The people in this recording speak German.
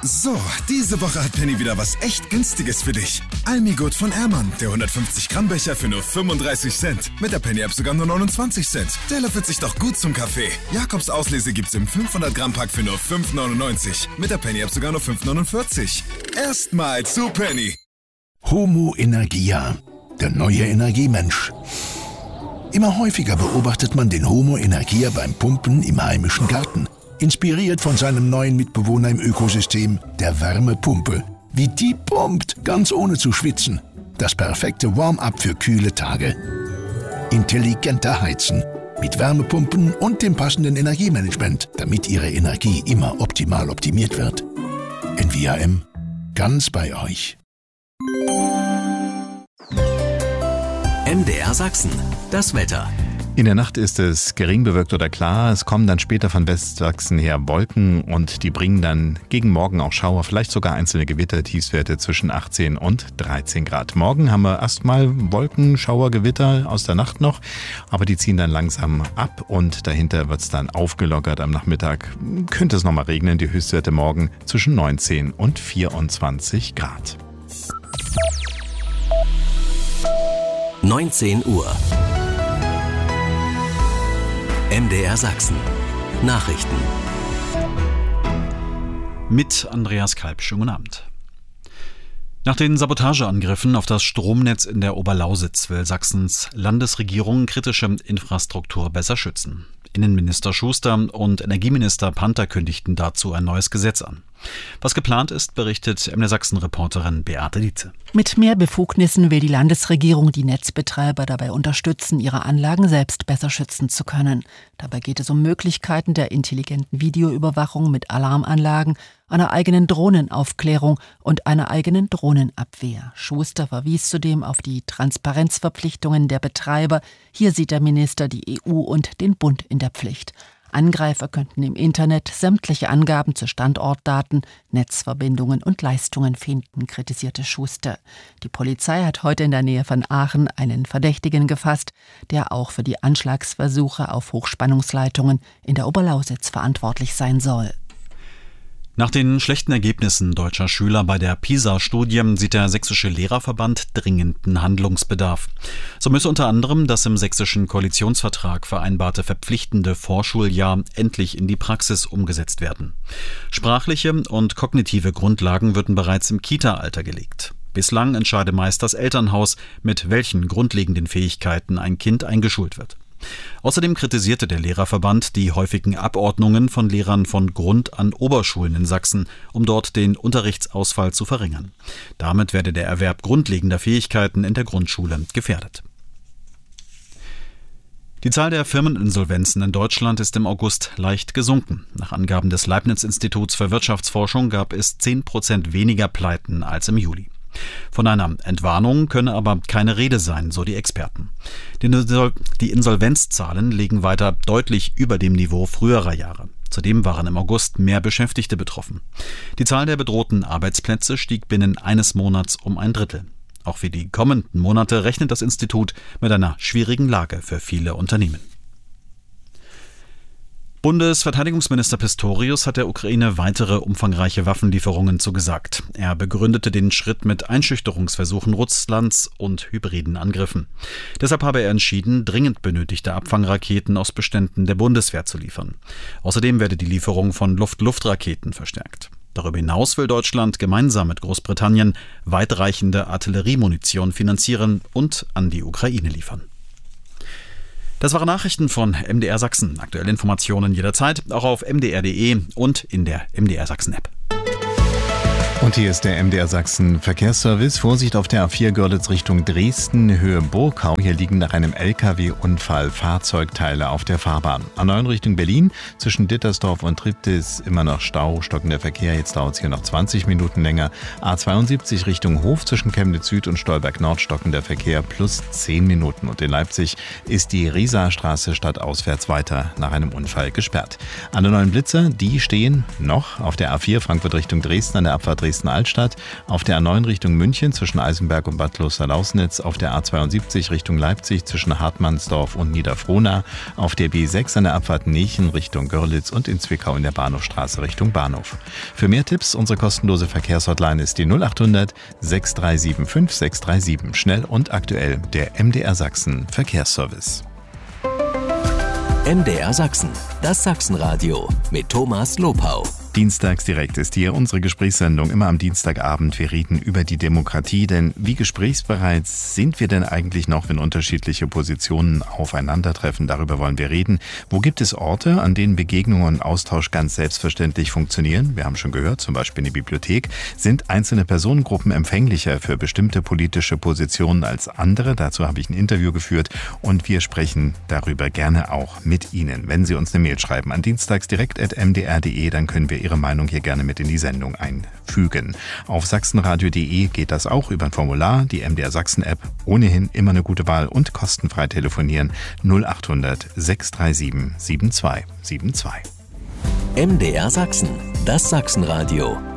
So, diese Woche hat Penny wieder was echt Günstiges für dich. Almigut von Ehrmann, der 150-Gramm-Becher für nur 35 Cent. Mit der Penny-App sogar nur 29 Cent. Der löffelt sich doch gut zum Kaffee. Jakobs Auslese gibt's im 500-Gramm-Pack für nur 5,99. Mit der Penny-App sogar nur 5,49. Erstmal zu Penny. Homo Energia, der neue Energiemensch. Immer häufiger beobachtet man den Homo Energia beim Pumpen im heimischen Garten. Inspiriert von seinem neuen Mitbewohner im Ökosystem, der Wärmepumpe. Wie die pumpt, ganz ohne zu schwitzen. Das perfekte Warm-up für kühle Tage. Intelligenter Heizen. Mit Wärmepumpen und dem passenden Energiemanagement, damit Ihre Energie immer optimal optimiert wird. NVAM. Ganz bei euch. MDR Sachsen. Das Wetter. In der Nacht ist es gering bewölkt oder klar. Es kommen dann später von Westsachsen her Wolken und die bringen dann gegen Morgen auch Schauer, vielleicht sogar einzelne Gewitter, Tiefstwerte zwischen 18 und 13 Grad. Morgen haben wir erstmal Wolken, Schauer, Gewitter aus der Nacht noch, aber die ziehen dann langsam ab und dahinter wird es dann aufgelockert. Am Nachmittag könnte es nochmal regnen, die Höchstwerte morgen zwischen 19 und 24 Grad. 19 Uhr. MDR Sachsen. Nachrichten. Mit Andreas Kalb. Schönen guten Abend. Nach den Sabotageangriffen auf das Stromnetz in der Oberlausitz will Sachsens Landesregierung kritische Infrastruktur besser schützen. Innenminister Schuster und Energieminister Panther kündigten dazu ein neues Gesetz an. Was geplant ist, berichtet MDR Sachsen-Reporterin Beate Dietze. Mit mehr Befugnissen will die Landesregierung die Netzbetreiber dabei unterstützen, ihre Anlagen selbst besser schützen zu können. Dabei geht es um Möglichkeiten der intelligenten Videoüberwachung mit Alarmanlagen, einer eigenen Drohnenaufklärung und einer eigenen Drohnenabwehr. Schuster verwies zudem auf die Transparenzverpflichtungen der Betreiber. Hier sieht der Minister die EU und den Bund in der Pflicht. Angreifer könnten im Internet sämtliche Angaben zu Standortdaten, Netzverbindungen und Leistungen finden, kritisierte Schuster. Die Polizei hat heute in der Nähe von Aachen einen Verdächtigen gefasst, der auch für die Anschlagsversuche auf Hochspannungsleitungen in der Oberlausitz verantwortlich sein soll. Nach den schlechten Ergebnissen deutscher Schüler bei der PISA-Studie sieht der Sächsische Lehrerverband dringenden Handlungsbedarf. So müsse unter anderem das im sächsischen Koalitionsvertrag vereinbarte verpflichtende Vorschuljahr endlich in die Praxis umgesetzt werden. Sprachliche und kognitive Grundlagen würden bereits im Kita-Alter gelegt. Bislang entscheide meist das Elternhaus, mit welchen grundlegenden Fähigkeiten ein Kind eingeschult wird. Außerdem kritisierte der Lehrerverband die häufigen Abordnungen von Lehrern von Grund- an Oberschulen in Sachsen, um dort den Unterrichtsausfall zu verringern. Damit werde der Erwerb grundlegender Fähigkeiten in der Grundschule gefährdet. Die Zahl der Firmeninsolvenzen in Deutschland ist im August leicht gesunken. Nach Angaben des Leibniz-Instituts für Wirtschaftsforschung gab es 10% weniger Pleiten als im Juli. Von einer Entwarnung könne aber keine Rede sein, so die Experten. Die Insolvenzzahlen liegen weiter deutlich über dem Niveau früherer Jahre. Zudem waren im August mehr Beschäftigte betroffen. Die Zahl der bedrohten Arbeitsplätze stieg binnen eines Monats um 1/3. Auch für die kommenden Monate rechnet das Institut mit einer schwierigen Lage für viele Unternehmen. Bundesverteidigungsminister Pistorius hat der Ukraine weitere umfangreiche Waffenlieferungen zugesagt. Er begründete den Schritt mit Einschüchterungsversuchen Russlands und hybriden Angriffen. Deshalb habe er entschieden, dringend benötigte Abfangraketen aus Beständen der Bundeswehr zu liefern. Außerdem werde die Lieferung von Luft-Luft-Raketen verstärkt. Darüber hinaus will Deutschland gemeinsam mit Großbritannien weitreichende Artilleriemunition finanzieren und an die Ukraine liefern. Das waren Nachrichten von MDR Sachsen. Aktuelle Informationen jederzeit, auch auf mdr.de und in der MDR Sachsen-App. Und hier ist der MDR Sachsen Verkehrsservice. Vorsicht auf der A4 Görlitz Richtung Dresden, Höhe Burgau. Hier liegen nach einem LKW-Unfall Fahrzeugteile auf der Fahrbahn. A9 Richtung Berlin, zwischen Dittersdorf und Triptis immer noch Stau, stockender Verkehr. Jetzt dauert es hier noch 20 Minuten länger. A72 Richtung Hof, zwischen Chemnitz Süd und Stolberg Nord stockender Verkehr plus 10 Minuten. Und in Leipzig ist die Riesastraße stadtauswärts weiter nach einem Unfall gesperrt. Alle neuen Blitzer, die stehen noch auf der A4 Frankfurt Richtung Dresden an der Abfahrt Dresden Dresden-Altstadt, auf der A9 Richtung München zwischen Eisenberg und Bad Kloster-Lausnitz, auf der A72 Richtung Leipzig zwischen Hartmannsdorf und Niederfrohna, auf der B6 an der Abfahrt Nechen Richtung Görlitz und in Zwickau in der Bahnhofstraße Richtung Bahnhof. Für mehr Tipps, unsere kostenlose Verkehrshotline ist die 0800 6375 637. Schnell und aktuell, der MDR Sachsen Verkehrsservice. MDR Sachsen, das Sachsenradio mit Thomas Lopau. Dienstags direkt ist hier unsere Gesprächssendung, immer am Dienstagabend. Wir reden über die Demokratie, denn wie gesprächsbereit sind wir denn eigentlich noch, wenn unterschiedliche Positionen aufeinandertreffen? Darüber wollen wir reden. Wo gibt es Orte, an denen Begegnung und Austausch ganz selbstverständlich funktionieren? Wir haben schon gehört, zum Beispiel in der Bibliothek. Sind einzelne Personengruppen empfänglicher für bestimmte politische Positionen als andere? Dazu habe ich ein Interview geführt und wir sprechen darüber gerne auch mit Ihnen. Wenn Sie uns eine Mail schreiben an dienstagsdirekt@mdr.de, dann können wir Ihre Meinung hier gerne mit in die Sendung einfügen. Auf sachsenradio.de geht das auch über ein Formular, die MDR Sachsen App. Ohnehin immer eine gute Wahl und kostenfrei telefonieren 0800 637 7272. MDR Sachsen, das Sachsenradio.